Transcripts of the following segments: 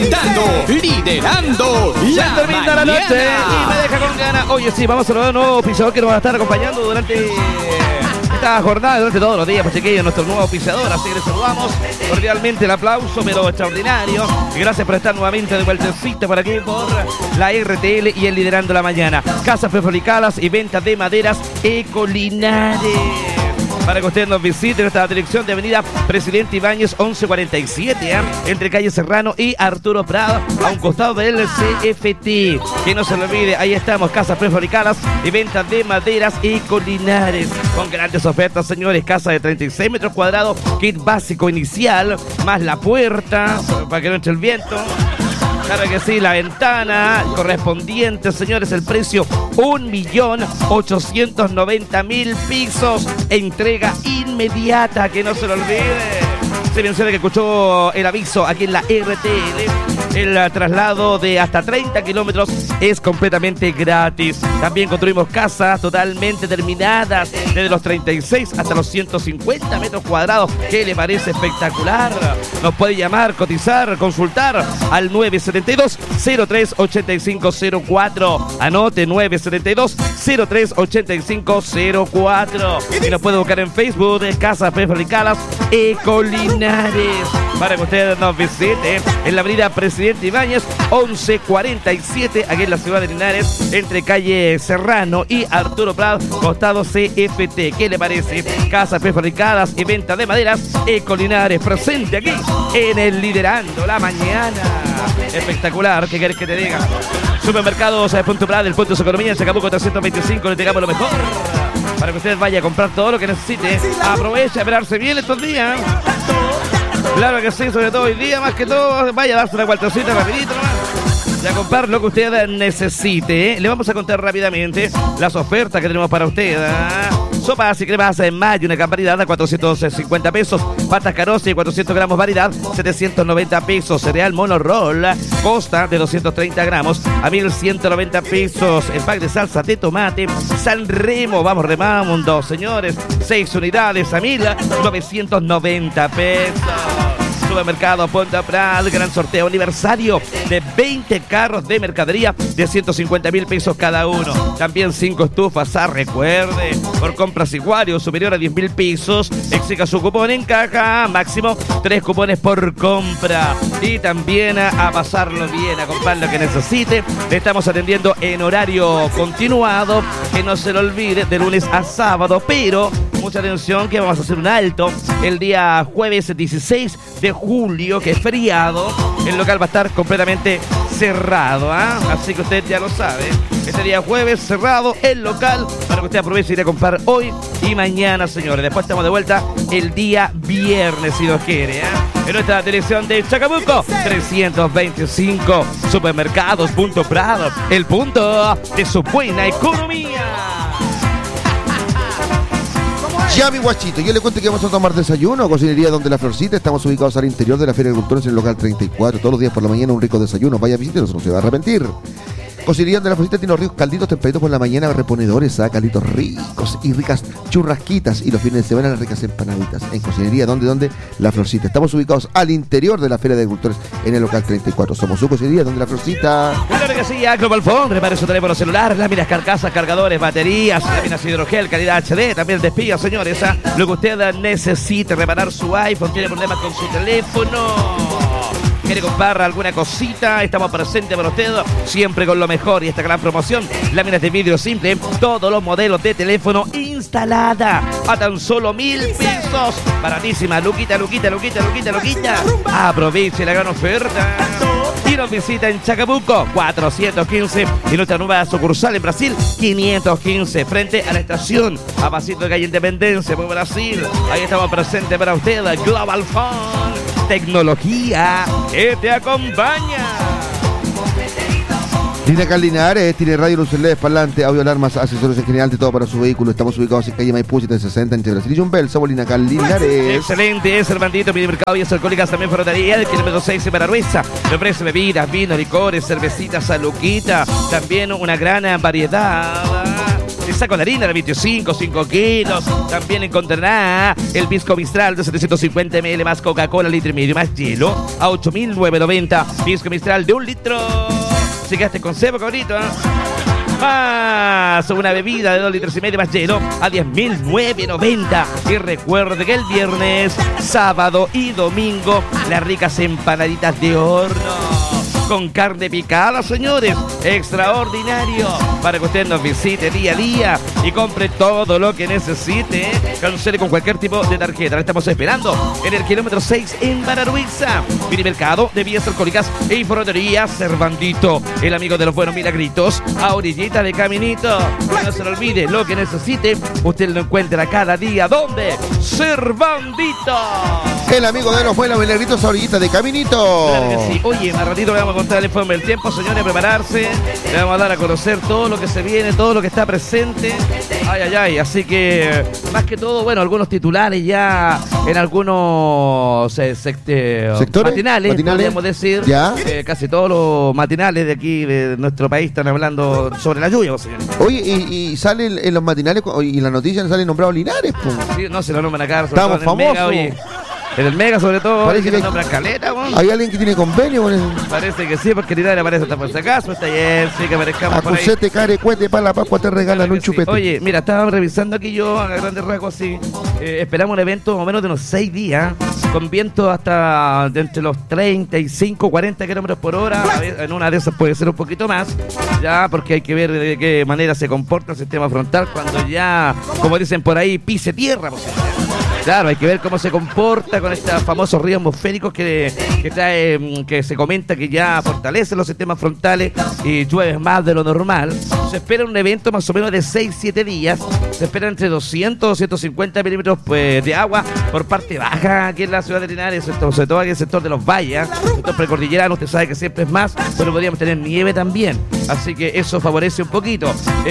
presentando Liderando la termina la noche y me deja con ganas. Oye, sí, vamos a saludar a un nuevo auspiciador que nos va a estar acompañando durante esta jornada, durante todos los días, pues chiquillos, nuestro nuevo auspiciador. Así que les saludamos cordialmente, el aplauso, pero extraordinario. Y gracias por estar nuevamente de vueltecita por aquí, por la RTL y el Liderando la Mañana. Casas prefabricadas y ventas de maderas Ecolinares. Para que ustedes nos visiten esta dirección de Avenida Presidente Ibáñez 1147, entre calle Serrano y Arturo Prado, a un costado del CFT. Que no se lo olvide, ahí estamos, casas prefabricadas y ventas de maderas Ecolinares. Con grandes ofertas, señores, casa de 36 metros cuadrados, kit básico inicial, más la puerta, para que no entre el viento. Claro que sí, la ventana correspondiente, señores, el precio 1.890.000 pesos. Entrega inmediata, que no se lo olvide. Se menciona que escuchó el aviso aquí en la RTL. El traslado de hasta 30 kilómetros es completamente gratis. También construimos casas totalmente terminadas, desde los 36 hasta los 150 metros cuadrados. ¿Qué le parece? Espectacular. Nos puede llamar, cotizar, consultar al 972-038504. Anote 972-038504. Y nos puede buscar en Facebook de Casas Prefabricadas Ecolinares. Para que ustedes nos visiten en la avenida Presidente Ibáñez 1147, aquí en la ciudad de Linares, entre calle Serrano y Arturo Prado, costado CFT. ¿Qué le parece? Casas prefabricadas y venta de maderas Ecolinares, presente aquí en el Liderando la Mañana. Espectacular, ¿qué querés que te diga? Supermercados Punto Prado, el Punto de su Economía, en Chacabuco 325, le entregamos lo mejor para que usted vaya a comprar todo lo que necesite. Aprovecha a esperarse bien estos días. Claro que sí, sobre todo hoy día, más que todo, vaya a darse una vueltecita rapidito nomás y a comprar lo que usted necesite. Le vamos a contar rápidamente las ofertas que tenemos para usted. Sopas y cremas en mayo, una gran variedad a 450 pesos. Patas Carosi, 400 gramos variedad, 790 pesos. Cereal Mono Roll Costa de 230 gramos a 1.190 pesos. El pack de salsa de tomate San Remo, vamos remando, señores, 6 unidades a 1.990 pesos. Supermercado Punta Prat, gran sorteo aniversario de 20 carros de mercadería de 150.000 pesos cada uno. También 5 estufas, recuerde, por compras igual o superior a 10.000 pesos, exija su cupón en caja, máximo 3 cupones por compra. Y también a pasarlo bien, a comprar lo que necesite. Le estamos atendiendo en horario continuado, que no se lo olvide, de lunes a sábado, pero mucha atención que vamos a hacer un alto el día jueves 16 de julio, que es feriado. El local va a estar completamente cerrado, así que usted ya lo sabe. Este día jueves cerrado el local para que usted aproveche y ir a comprar hoy y mañana, señores. Después estamos de vuelta el día viernes, si Dios quiere, en nuestra dirección de Chacabuco 325. Supermercados Punto Prado, el punto de su buena economía. Ya, mi guachito, yo le cuento que vamos a tomar desayuno. Cocinería Donde la Florcita. Estamos ubicados al interior de la Feria de Agricultores, en el local 34. Todos los días por la mañana un rico desayuno. Vaya, visítenos, no se va a arrepentir. Cocinería Donde la Florcita tiene los ricos calditos temperados por la mañana, reponedores, calditos ricos y ricas churrasquitas. Y los fines de semana las ricas empanaditas. En Cocinería Donde la Florcita. Estamos ubicados al interior de la Feria de Agricultores, en el local 34. Somos su Cocinería Donde la Florcita. Claro que sí, Global Phone, repare su teléfono celular, láminas, carcasas, cargadores, baterías, láminas hidrogel, calidad HD, también despiga, señores. Lo que usted necesite, reparar su iPhone, tiene problemas con su teléfono, quiere comprar alguna cosita, estamos presentes para usted, siempre con lo mejor. Y esta gran promoción, láminas de vidrio simple, todos los modelos de teléfono instalada a tan solo 1.000 pesos. Baratísima, Luquita. Aproveche la gran oferta. Y nos visita en Chacabuco 415 y nuestra nueva sucursal en Brasil 515, frente a la estación a pasito de calle Independencia por Brasil. Ahí estamos presentes para usted. Global Phone, tecnología que te acompaña. Linacar Linares tiene radio, luces LED, parlante, audio, alarmas, accesorios en general, de todo para su vehículo. Estamos ubicados en calle Maipú 760, entre Brasil y Jumbel. Somos Linacar Linares. Excelente, es Cervantito, Mini Mercado y Alcohólicas, también ferretería, el kilómetro 6 en Bararruesa. Le ofrece bebidas, vinos, licores, cervecitas, saluquita, también una gran variedad. Le saco la harina de 25, 5 kilos. También encontrará el Pisco Mistral de 750 ml más Coca-Cola litro y medio más hielo a 8.990. Pisco Mistral de 1 litro. Si quedaste con cebo, cabrito, ¿eh? Más una bebida de 2 litros y medio más hielo a 10.990. Y recuerde que el viernes, sábado y domingo las ricas empanaditas de horno con carne picada, señores, extraordinario, para que usted nos visite día a día y compre todo lo que necesite. Cancele con cualquier tipo de tarjeta. La estamos esperando en el kilómetro 6 en Bararruiza. Minimercado de vías alcohólicas e informería Cervandito, el amigo de los buenos milagritos, a orillita de caminito. No se lo olvide, lo que necesite, usted lo encuentra cada día. ¿Dónde? Cervandito. El amigo de los buenos milagritos a orillita de caminito. Claro que sí. Oye, más ratito le vamos a contar el informe del tiempo, señores, a prepararse. Le vamos a dar a conocer todo lo que se viene, todo lo que está presente. Ay, ay, ay. Así que, más que todo, bueno, algunos titulares ya en algunos sectores matinales, podríamos decir. ¿Ya? Casi todos los matinales de aquí, de nuestro país, están hablando sobre la lluvia, señores. Oye, y sale en los matinales y en las noticias sale nombrado Linares, pues. Sí, no se lo nombran acá. Estamos famosos. En el Mega, sobre todo, parece que nombran caleta, ¿no? ¿Hay alguien que tiene convenio con eso? Parece que sí, porque Linares aparece hasta por si acaso, está ayer, sí que aparezcamos por ahí. Acusete, care, cuete, para la Pascua te regalan Claro un chupete. Sí. Oye, mira, estaba revisando aquí yo a grandes rasgos así. Esperamos un evento más o menos de unos 6 días, con viento hasta de entre los 35, 40 kilómetros por hora. En una de esas puede ser un poquito más, ya, porque hay que ver de qué manera se comporta el sistema frontal cuando ya, como dicen por ahí, pise tierra, pues. Claro, hay que ver cómo se comporta con estos famosos ríos atmosféricos que trae, que se comenta que ya fortalecen los sistemas frontales y llueve más de lo normal. Se espera un evento más o menos de 6-7 días. Se espera entre 200-250 milímetros de agua por parte baja aquí en la ciudad de Linares, sobre todo aquí en el sector de los valles, sector precordillerano. Usted sabe que siempre es más, pero podríamos tener nieve también. Así que eso favorece un poquito.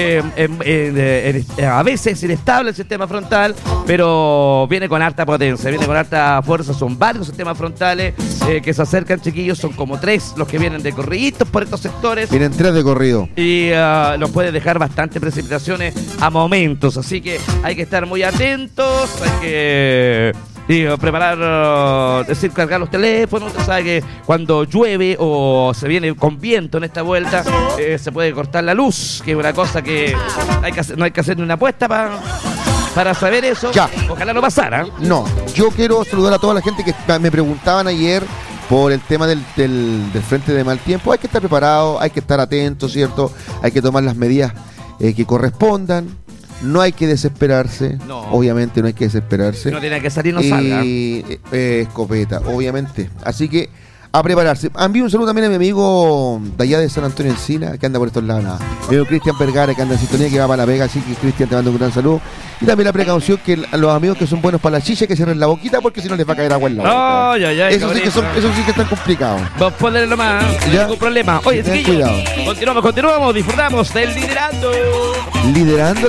A veces inestable el sistema frontal, pero viene con harta potencia, viene con harta fuerza. Son varios sistemas frontales que se acercan, chiquillos. Son como 3 los que vienen de corriditos por estos sectores. Vienen 3 de corrido. Y nos puede dejar bastante precipitaciones a momentos. Así que hay que estar muy atentos. Hay que preparar, cargar los teléfonos. Usted sabe que cuando llueve o se viene con viento en esta vuelta, se puede cortar la luz, que es una cosa que no hay que hacer ni una apuesta para saber eso. Ya. Ojalá no pasara. No, yo quiero saludar a toda la gente que me preguntaban ayer por el tema del frente de mal tiempo. Hay que estar preparado, hay que estar atento, ¿cierto? Hay que tomar las medidas que correspondan. No hay que desesperarse, No. Obviamente no hay que desesperarse. Si no tiene que salir, no salga. Y escopeta, obviamente. Así que a prepararse. Envío un saludo también a mi amigo de allá de San Antonio Encina, que anda por estos lados. Mi amigo Cristian Vergara, que anda en sintonía, que va para La Vega. Así que, Cristian, te mando un gran saludo. Y también la precaución que los amigos que son buenos para la chicha, que cierren la boquita, porque si no les va a caer agua en la boca. Ay, ay, Eso sí que están complicados. Vos ponle más, no hay ningún problema. Oye, Ten chiquillos, cuidado. continuamos, disfrutamos del liderando. Liderando